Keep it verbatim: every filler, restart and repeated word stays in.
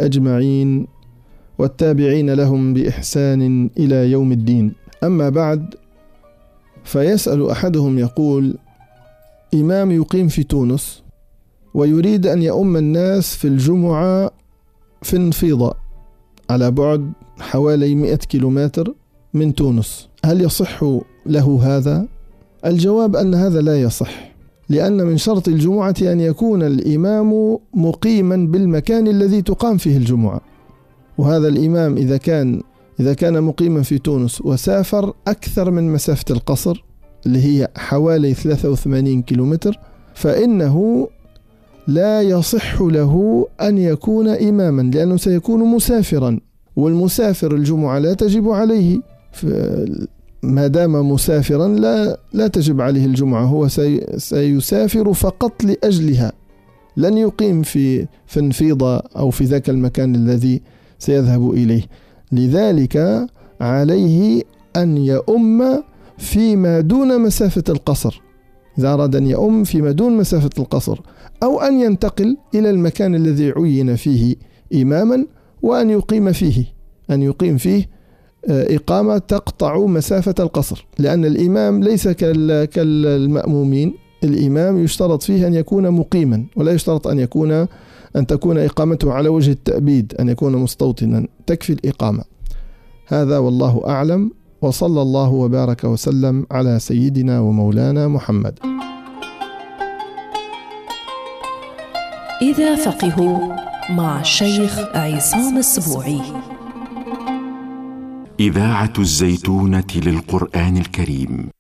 أجمعين والتابعين لهم بإحسان إلى يوم الدين. أما بعد، فيسأل أحدهم يقول: إمام يقيم في تونس ويريد أن يؤم الناس في الجمعة في انفيضة على بعد حوالي مئة كيلومتر من تونس، هل يصح له هذا؟ الجواب أن هذا لا يصح، لأن من شرط الجمعة أن يكون الإمام مقيما بالمكان الذي تقام فيه الجمعة، وهذا الإمام إذا كان إذا كان مقيما في تونس وسافر أكثر من مسافة القصر اللي هي حوالي ثلاثة وثمانين كيلومتر، فإنه لا يصح له أن يكون إماما، لأنه سيكون مسافرا، والمسافر الجمعة لا تجب عليه، ما دام مسافرا لا لا تجب عليه الجمعة، هو سي سيسافر فقط لأجلها، لن يقيم في في انفيضة أو في ذاك المكان الذي سيذهب إليه. لذلك عليه أن يؤم فيما دون مسافة القصر، إذا أراد أن يؤم فيما دون مسافة القصر، أو أن ينتقل إلى المكان الذي عين فيه إماما وأن يقيم فيه أن يقيم فيه إقامة تقطع مسافة القصر، لأن الإمام ليس كالمأمومين، الإمام يشترط فيه أن يكون مقيما، ولا يشترط أن يكون أن تكون إقامته على وجه التأبيد، أن يكون مستوطنا، تكفي الإقامة. هذا والله أعلم، وصلى الله وبارك وسلم على سيدنا ومولانا محمد. إذا فقهوا مع الشيخ عصام السبوعي. إذاعة الزيتونة للقرآن الكريم.